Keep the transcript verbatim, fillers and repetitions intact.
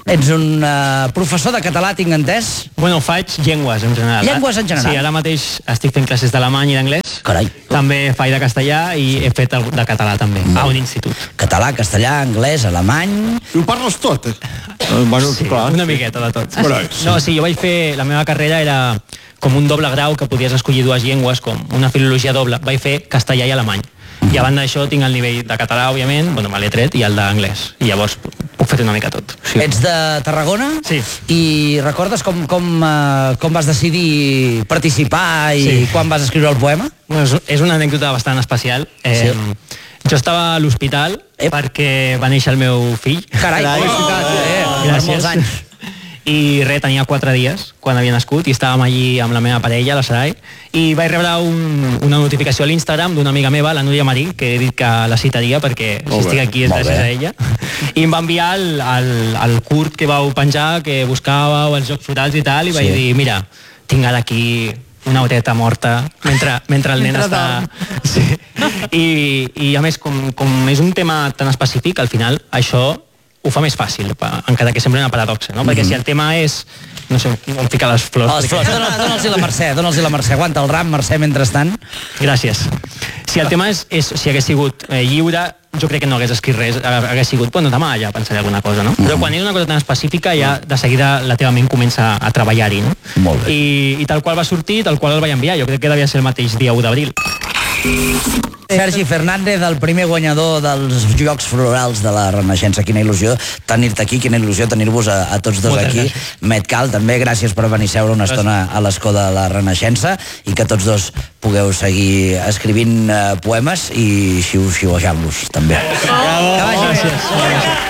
Ets un uh, professor de català, tinc entès? Bueno, faig llengües, en general. Llengües en general? Sí, ara mateix estic fent classes d'alemany i d'anglès. Carai. També faig de castellà i he fet de català també, a un institut. Català, castellà, anglès, alemany... I ho parles tot? Bueno, sí, clar. Una miqueta de tot. No, sí, jo vaig fer... La meva carrera era com un doble grau que podies escollir dues llengües, com una filologia doble. Vaig fer castellà i alemany. I a banda d'això tinc el nivell de català, òbviament, bueno, me l'he tret, i el d'anglès. I llavors puc fer una mica tot. Sí. Ets de Tarragona? Sí. I recordes com, com, uh, com vas decidir participar i sí. quan vas escriure el poema? Bueno, és una anècdota bastant especial. Eh, sí. Jo estava a l'hospital eh. perquè va néixer el meu fill. Carai, Carai. felicitats, eh, eh, per molts anys. I res, tenia quatre dies quan havia nascut i estàvem allí amb la meva parella, la Sarai, i vaig rebre un, una notificació a l'Instagram d'una amiga meva, la Núria Marí, que he dit que la citaria perquè si estic aquí és gràcies a ella, i em va enviar el, el, el curt que vau penjar, que buscàveu els jocs florals i tal, i vaig sí. dir, mira, tinc ara aquí una horeta morta mentre, mentre el nen mentre està... Sí. I, I a més, com, com és un tema tan específic, al final això ho fa més fàcil, encara que sembli una paradoxa, no? Mm-hmm. Perquè si el tema és... No sé, on ficar les flors. Oh, les flors. Dóna, dóna'ls-hi la Mercè, dóna'ls-hi la Mercè. Aguanta el ram, Mercè, mentrestant. Gràcies. Si el tema és, és si hagués sigut eh, lliure, jo crec que no hagués escrit res, hagués sigut, bueno, demà ja pensaré alguna cosa, no? Mm-hmm. Però quan és una cosa tan específica, ja de seguida la teva ment comença a treballar-hi, no? Molt bé. I, I tal qual va sortir, tal qual el vaig enviar. Jo crec que devia ser el mateix dia u d'abril. Sergi Fernández, el primer guanyador dels Jocs Florals de la Renaixença. Quina il·lusió tenir-te aquí, quina il·lusió tenir-vos a, a tots dos Moltes aquí. Gràcies. Metcal, també, gràcies per venir a seure una gràcies. estona a l'escó de la Renaixença i que tots dos pugueu seguir escrivint uh, poemes i xiu-xiuejant-los, també. Oh, que vagi bé. Gràcies.